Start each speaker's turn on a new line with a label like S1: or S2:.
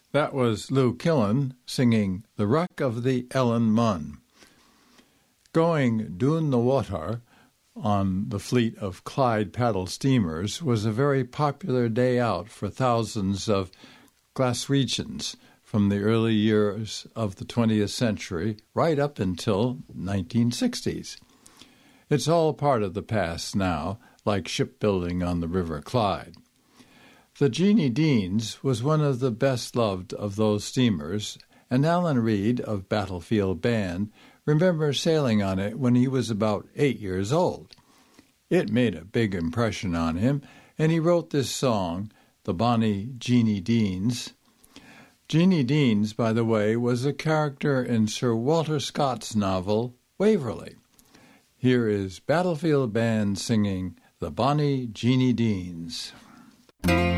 S1: That was Lou Killen singing The Wreck of the Ellen Munn. Going doon the water on the fleet of Clyde paddle steamers was a very popular day out for thousands of Glaswegians from the early years of the 20th century right up until 1960s. It's all part of the past now, like shipbuilding on the River Clyde. The Jeannie Deans was one of the best-loved of those steamers, and Alan Reed of Battlefield Band remembers sailing on it when he was about 8 years old. It made a big impression on him, and he wrote this song, The Bonnie Jeannie Deans. Jeannie Deans, by the way, was a character in Sir Walter Scott's novel Waverley. Here is Battlefield Band singing The Bonnie Jeannie Deans.